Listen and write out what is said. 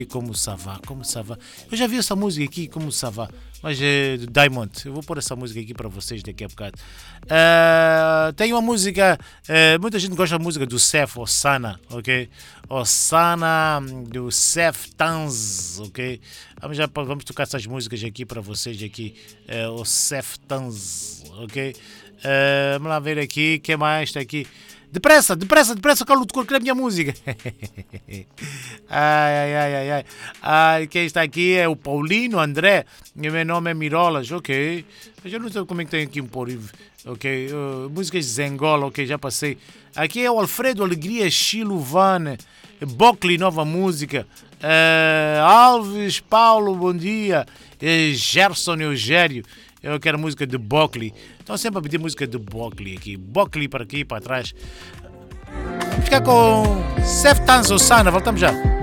Como ça va, como ça va. Eu já vi essa música aqui, como ça va, mas é do Diamond. Eu vou pôr essa música aqui para vocês daqui a bocado. Tem uma música, muita gente gosta da música do Seth Osana, ok? Osana, do Seth Tanz, ok? Vamos tocar essas músicas aqui para vocês aqui. O Seth Tanz, ok? Vamos lá ver aqui, o que mais está aqui? Depressa, Carlos de Cor, que é a minha música. Quem está aqui é o Paulino André. Meu nome é Mirolas, ok. Eu já não sei como é que tem aqui um por, ok. Músicas de Zengola, ok, já passei. Aqui é o Alfredo Alegria Chilovane. Bocli, nova música. Alves, Paulo, bom dia. Gerson Eugério. Eu quero música de Bocli. Estão sempre a pedir música de Bocli aqui. Bocli para aqui, para trás. Vamos ficar com Seth Tanz Osana. Voltamos já.